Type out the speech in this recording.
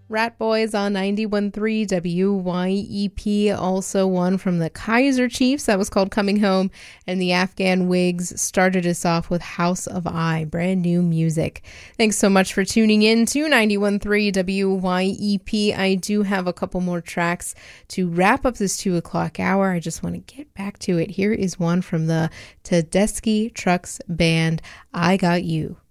Rat Boys on 91.3 WYEP, also one from the Kaiser Chiefs that was called Coming Home, and the Afghan Wigs started us off with House of I, brand new music. Thanks so much for tuning in to 91.3 WYEP. I do have a couple more tracks to wrap up this 2 o'clock hour. I just want to get back to it. Here is one from the Tedeschi Trucks Band, I Got You.